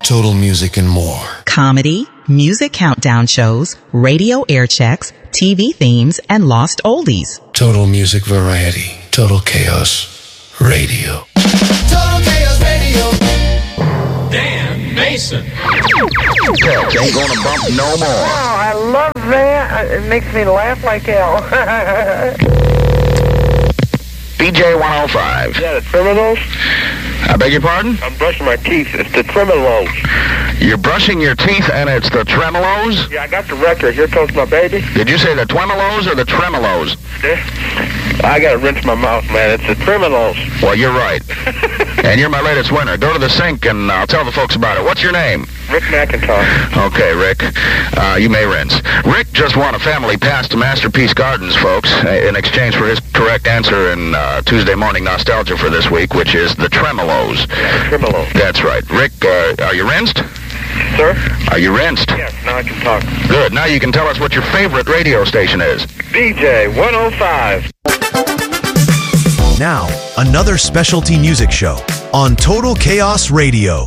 Total Music and more. Comedy, music countdown shows, radio air checks, TV themes, and lost oldies. Total Music Variety. Total Chaos Radio. Total Chaos Radio. Dan Mason. Ain't gonna bump no more. Oh, I love that. It makes me laugh like hell. BJ 105. Yeah, the Tremolows? I beg your pardon? I'm brushing my teeth. It's the Tremolows. You're brushing your teeth and it's the Tremolos? Yeah, I got the record. Here comes my baby. Did you say the Twemolos or the Tremolos? I gotta rinse my mouth, man. It's the Tremolows. Well, you're right. And you're my latest winner. Go to the sink and I'll tell the folks about it. What's your name? Rick McIntosh. Okay, Rick. You may rinse. Rick just won a family pass to Masterpiece Gardens, folks, in exchange for his correct answer in Tuesday Morning Nostalgia for this week, which is the Tremolos. Yeah, the Tremolows. That's right. Rick, are you rinsed? Sir? Are you rinsed? Yes, now I can talk. Good. Now you can tell us what your favorite radio station is. BJ 105. Now, another specialty music show on Total Chaos Radio.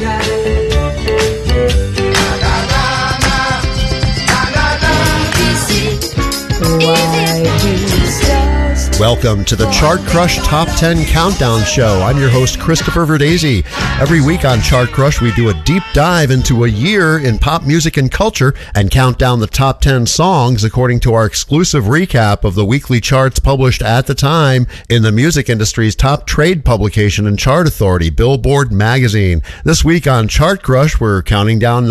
Welcome to the Chart Crush Top 10 Countdown Show. I'm your host, Christopher Verdesi. Every week on Chart Crush, we do a deep dive into a year in pop music and culture and count down the top 10 songs according to our exclusive recap of the weekly charts published at the time in the music industry's top trade publication and chart authority, Billboard Magazine. This week on Chart Crush, we're counting down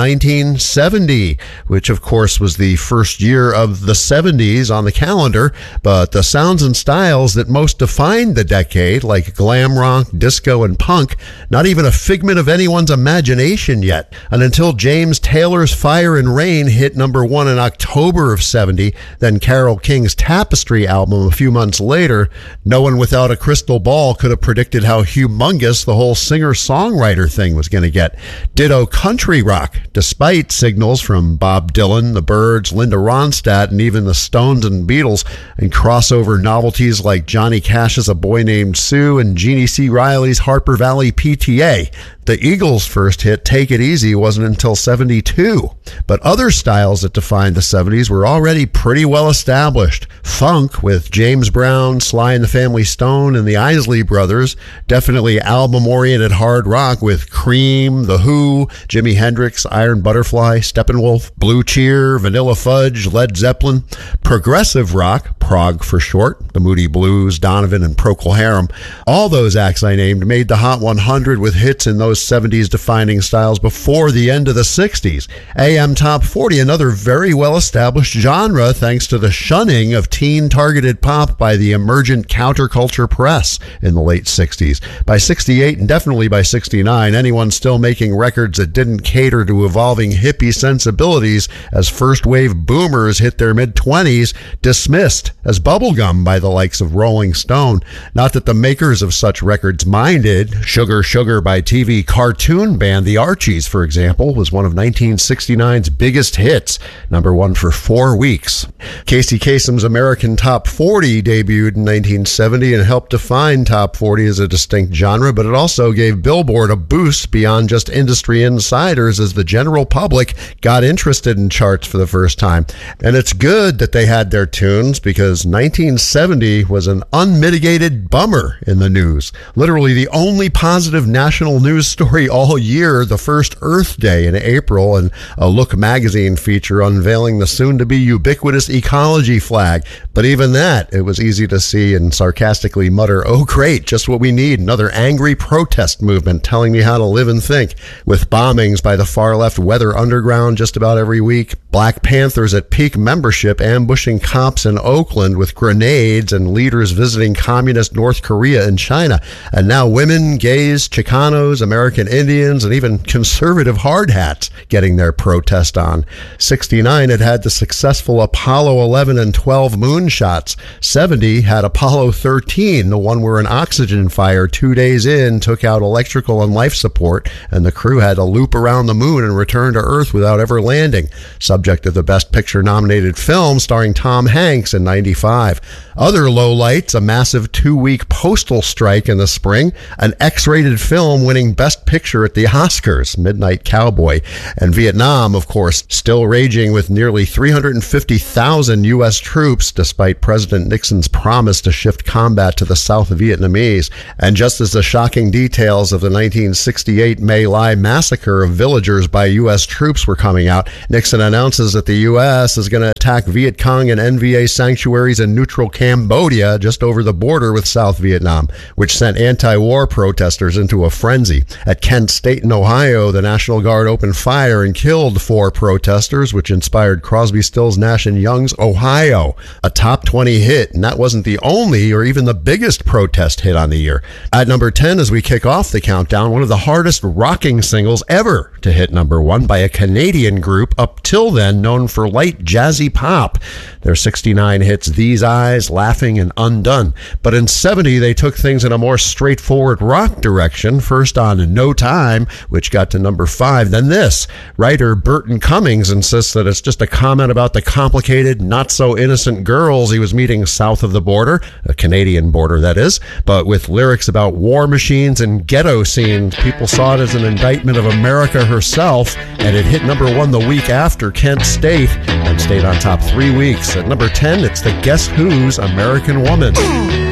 1970, which of course was the first year of the 70s on the calendar, but the sounds and styles that most defined the decade, like glam rock, disco, and punk, not even a figment of anyone's imagination yet. And until James Taylor's Fire and Rain hit number one in October of 70, then Carole King's Tapestry album a few months later, no one without a crystal ball could have predicted how humongous the whole singer-songwriter thing was going to get. Ditto country rock, despite signals from Bob Dylan, the Byrds, Linda Ronstadt, and even the Stones and Beatles, and crossover novelties like Johnny Cash's A Boy Named Sue and Jeannie C. Riley's Harper Valley PTA. The Eagles' first hit, Take It Easy, wasn't until 72. But other styles that defined the 70s were already pretty well established. Funk with James Brown, Sly and the Family Stone, and the Isley Brothers. Definitely album-oriented hard rock with Cream, The Who, Jimi Hendrix, Iron Butterfly, Steppenwolf, Blue Cheer, Vanilla Fudge, Led Zeppelin. Progressive rock, prog for short, the Moody Blues, Donovan, and Procol Harum. All those acts I named made the Hot 100 with hits in those 70s defining styles before the end of the 60s. AM Top 40, another very well-established genre thanks to the shunning of teen-targeted pop by the emergent counterculture press in the late 60s. By 68 and definitely by 69, anyone still making records that didn't cater to evolving hippie sensibilities as first-wave boomers hit their mid-20s dismissed as bubblegum by the likes of Rolling Stone. Not that the makers of such records minded. Sugar Sugar by TV cartoon band The Archies, for example, was one of 1969's biggest hits, number one for 4 weeks. Casey Kasem's American Top 40 debuted in 1970 and helped define Top 40 as a distinct genre, but it also gave Billboard a boost beyond just industry insiders as the general public got interested in charts for the first time. And it's good that they had their tunes because 1970 was an unmitigated bummer in the news. Literally the only positive national news story all year, the first Earth Day in April, and a Look magazine feature unveiling the soon-to-be ubiquitous ecology flag. But even that, it was easy to see and sarcastically mutter, "Oh great, just what we need, another angry protest movement telling me how to live and think." With bombings by the far-left Weather Underground just about every week, Black Panthers at peak membership ambushing cops in Oakland with grenades, and leaders visiting communist North Korea and China. And now women, gays, Chicanos, American Indians, and even conservative hard hats getting their protest on. 69 had the successful Apollo 11 and 12 moonshots. 70 had Apollo 13, the one where an oxygen fire 2 days in took out electrical and life support, and the crew had to loop around the moon and return to Earth without ever landing. Some subject of the Best Picture-nominated film starring Tom Hanks in 95. Other lowlights, a massive 2-week postal strike in the spring, an X-rated film winning Best Picture at the Oscars, Midnight Cowboy, and Vietnam, of course, still raging with nearly 350,000 U.S. troops despite President Nixon's promise to shift combat to the South Vietnamese. And just as the shocking details of the 1968 My Lai massacre of villagers by U.S. troops were coming out, Nixon announces that the U.S. is going to attack Viet Cong and NVA sanctuaries in neutral Cambodia just over the border with South Vietnam, which sent anti-war protesters into a frenzy. At Kent State in Ohio, the National Guard opened fire and killed 4 protesters, which inspired Crosby, Stills, Nash & Young's Ohio, a top 20 hit, and that wasn't the only or even the biggest protest hit on the year. At number 10, as we kick off the countdown, one of the hardest rocking singles ever to hit number 1 by a Canadian group up till then known for light jazzy pop. Their 69 hits These Eyes, Laughing, and Undone. But in 70, they took things in a more straightforward rock direction, first on No Time, which got to number 5, then this. Writer Burton Cummings insists that it's just a comment about the complicated, not-so-innocent girls he was meeting south of the border, a Canadian border that is, but with lyrics about war machines and ghetto scenes. People saw it as an indictment of America herself, and it hit number 1 the week after Kent State and stayed on top 3 weeks. At number 10, it's the Guess Who's American Woman.